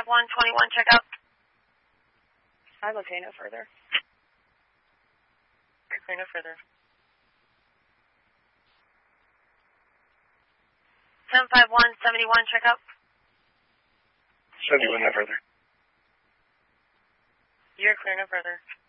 105121, check out. I will say no further. Clear no further. 75171, check out. 71, no further. You're clear no further.